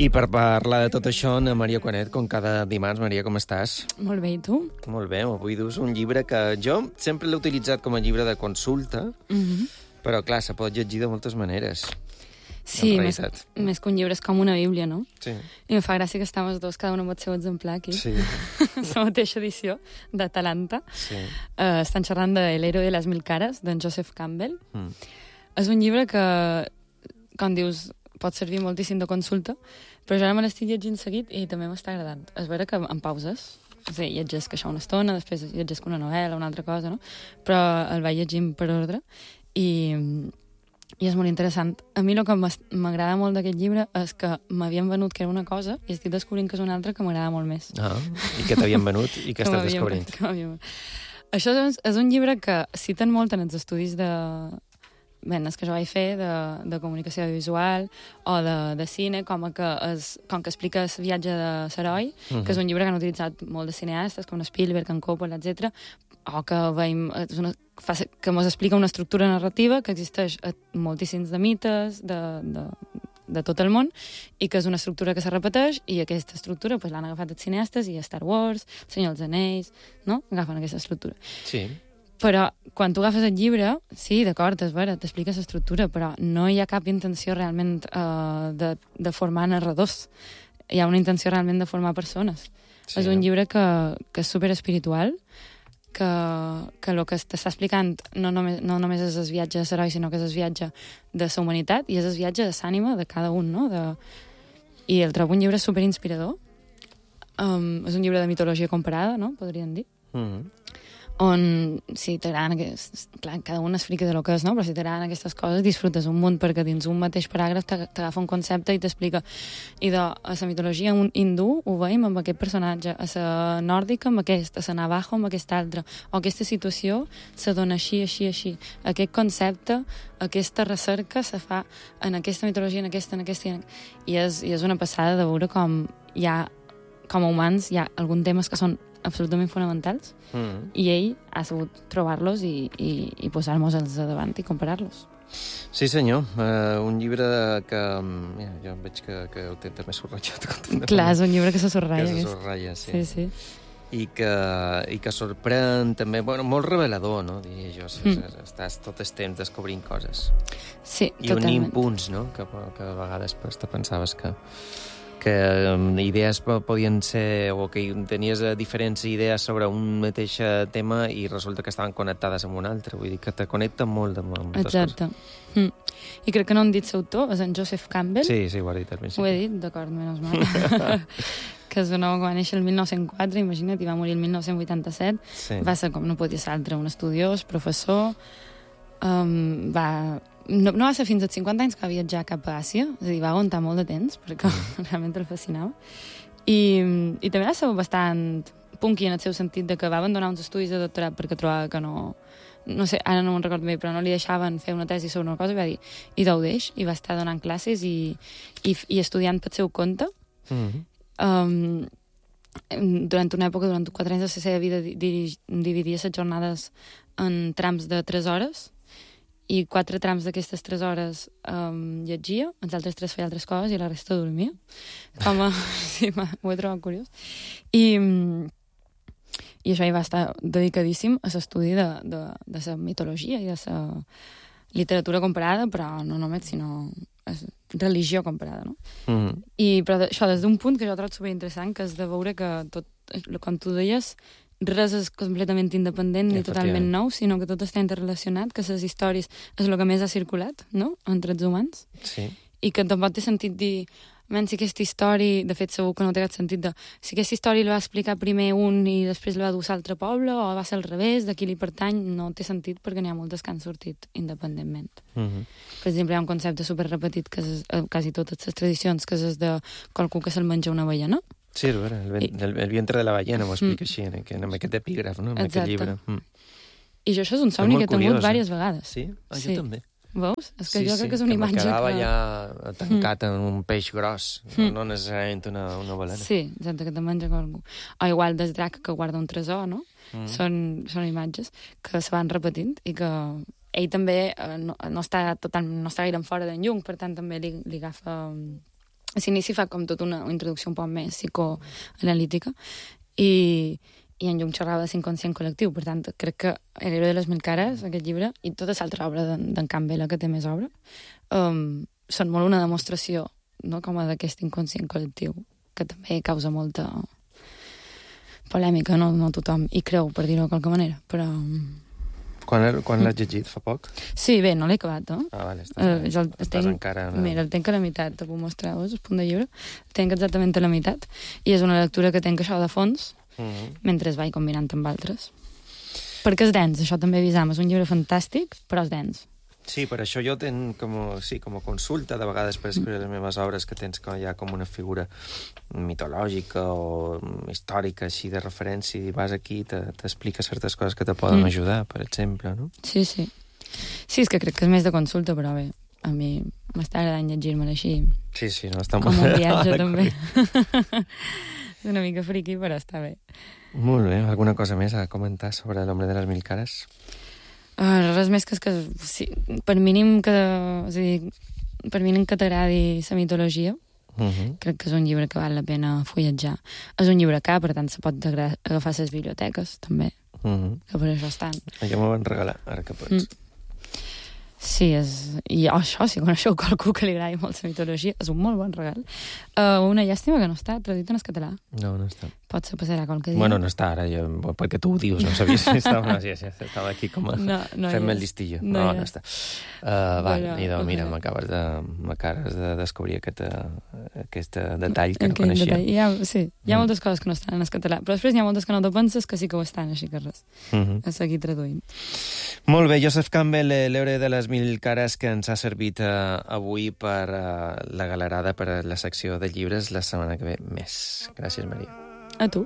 I per parlar de tot això, Ana Maria Quanet, com cada dimarts. Maria, com estàs? Molt bé, i tu? Molt bé, avui dus un llibre que jo sempre l'he utilitzat com a llibre de consulta, però clar, se pot llegir de moltes maneres. Sí, més que un llibre és com una bíblia, no? Sí. I em fa gràcia que estem els dos, cada un amb el seu exemplar aquí. Sí. La mateixa edició d'Atalanta. Sí. Estan xerrant de El héroe de les mil cares, d'en Joseph Campbell. És un llibre que, com dius, pot servir moltíssim de consulta, però jo ara me l'estic llegint seguit i també m'està agradant. És vera que en pauses, o sigui, llegesc això una estona, després llegesc una novel·la, una altra cosa, no? Però el vaig llegint per ordre i és molt interessant. A mi el que m'agrada molt d'aquest llibre és que m'havien venut que era una cosa i estic descobrint que és una altra que m'agrada molt més. Ah, i que t'havien venut i que estàs descobrint. Això és un llibre que citen molt en els estudis és que jo vaig fer de comunicació audiovisual o de cine, com que explica el viatge de l'heroi, que és un llibre que han utilitzat molt de cineastes, com Spielberg, en Coppola, etc. O que que ens explica una estructura narrativa que existeix a moltíssims de mites de tot el món i que és una estructura que se repeteix i aquesta estructura l'han agafat els cineastes i a Star Wars, El Senyor dels Anells, no? Agafen aquesta estructura. Sí. Però quan tu agafes el llibre, sí, d'acord, és vera, t'expliques l'estructura, però no hi ha cap intenció realment de formar narradors. Hi ha una intenció realment de formar persones. Sí, és un llibre que és superespiritual, que el que t'està explicant no només és el viatge de l'heroi, sinó que és el viatge de la humanitat i és el viatge de l'ànima de cada un, no? I el trobo un llibre superinspirador. És un llibre de mitologia comparada, no? Podríem dir. On, si t'agraden, clar, cada un es frica de lo que és, no? Però si t'agraden aquestes coses, disfrutes un munt, perquè dins un mateix paràgraf t'agafa un concepte i t'explica. I a la mitologia hindú ho veiem amb aquest personatge, a la nòrdica amb aquest, a la navajo amb aquest altre, o aquesta situació se dona així. Aquest concepte, aquesta recerca se fa en aquesta mitologia, en aquesta. I és una passada de veure com com a humans hi ha alguns temes que són absolutament fonamentals i ell ha sabut trobar-los i posar-nos-els a davant i comparar-los. Sí, senyor. Un llibre que... Mira, jo veig que ho té també subratllat. Clar, és un llibre que se subratlla. Que se subratlla, sí. Sí. I que sorprèn també, bueno, molt revelador, no? Diria jo, estàs tot el temps descobrint coses. Sí, totalment. I unint punts, no? Que a vegades te pensaves que idees podien ser, o que tenies diferents idees sobre un mateix tema i resulta que estaven connectades amb un altre. Vull dir que te connecta molt amb moltes coses. Exacte. I crec que no han dit l'autor, és en Joseph Campbell. Sí, ho he dit al principi. Ho he dit? D'acord, menys mal. Que és un home que va néixer el 1904, imagina't, i va morir el 1987. Sí. Va ser, com no podia ser altre, un estudiós, professor. No va ser fins als 50 anys que va viatjar cap a Àsia, és a dir, va aguantar molt de temps, perquè realment el fascinava. I també va ser bastant punky en el seu sentit de que va abandonar uns estudis de doctorat perquè trobava que no sé, ara no me'n recordo bé, però no li deixaven fer una tesi sobre una cosa i va dir, i ho deix, i va estar donant classes i estudiant pel seu compte. Durant una època, durant 4 anys de la seva vida, dividia les jornades en trams de 3 hores i 4 trams d'aquestes 3 hores llegia, els altres 3 feia altres coses i la resta dormia. Sí, ho he trobat curiós. I això hi va estar dedicadíssim a l'estudi de la mitologia i de la literatura comparada, però no només, sinó religió comparada, no? Però això des d'un punt que jo trobo superinteressant, que és de veure que tot, com tu deies, res és completament independent ni totalment nou, sinó que tot està interrelacionat, que les històries és el que més ha circulat, no?, entre els humans. Sí. I que tampoc té sentit dir, si aquesta història, de fet segur que no té cap sentit si aquesta història la va explicar primer un i després la va dur a l'altre poble, o va ser al revés, d'aquí li pertany, no té sentit perquè n'hi ha moltes que han sortit independentment. Per exemple, hi ha un concepte superrepetit que és quasi totes les tradicions, que és de qualcú que se'l menja una avellana. Sí, el vientre de la ballena ho explica així, en aquest epígraf, no? En aquest llibre. I això és un somni que he tingut diverses vegades. Sí? Jo també. Veus? És que jo crec que és una imatge que... me quedava ja tancat en un peix gros, no necessàriament una balena. Sí, exacte, que te menja qualcú. O igual del drac que guarda un tresor, no? Són imatges que se van repetint i que ell també no està gaire en fora d'en Jung, per tant també li agafa l'inici fa com tota una introducció un poc més psicoanalítica i en llum xerrava de l'inconscient col·lectiu. Per tant, crec que El héroe de les mil cares, aquest llibre, i tota l'altra obra d'en Campbell, que té més obra, són molt una demostració, no?, com a d'aquest inconscient col·lectiu, que també causa molta polèmica, no tothom hi creu, per dir-ho de qualque manera, però... Quan l'has llegit? Fa poc? Sí, bé, no l'he acabat, no? Ah, vale, estàs encara... Mira, el tenc a la meitat, te puc mostrar-vos, el punt de llibre. El tenc exactament a la meitat, i és una lectura que tenc això de fons, mentre es vaig combinant amb altres. Perquè és dens, això també avisam, és un llibre fantàstic, però és dens. Sí, per això jo tenc com a consulta de vegades per escriure les meves obres, que tens ja com una figura mitològica o històrica així de referència, i vas aquí i t'explica certes coses que te poden ajudar, per exemple, no? Sí. Sí, és que crec que és més de consulta, però bé, a mi m'està agradant llegir-me'l així. Sí, no està com un viatge, també. És una mica friqui, però està bé. Molt bé. Alguna cosa més a comentar sobre l'Hombre de les mil cares? Res més que sí, per mínim que t'agradi la mitologia, crec que és un llibre que val la pena fulletjar. És un llibre car, per tant se pot agafar a les biblioteques també, que per això estan. Ja m'ho van regalar, ara que pots. Sí, i això, si coneixeu qualcú que li agradi molt la mitologia, és un molt bon regal. Una llàstima que no està traduït en català. No està. Potser passarà qualque dia. Bueno, no està ara, perquè tu ho dius, no sabies si estava... Sí, estava aquí com fent-me el listillo. No està. Idò, mira, m'acabes de descobrir aquest detall que no coneixia. Sí, hi ha moltes coses que no estan en català, però després hi ha moltes que no te penses que sí que ho estan, així que res. A seguir traduint. Molt bé, Joseph Campbell, l'Héroe de les mil cares, que ens ha servit avui per la galerada, per la secció de llibres, la setmana que ve més. Gràcies, Maria. A tu.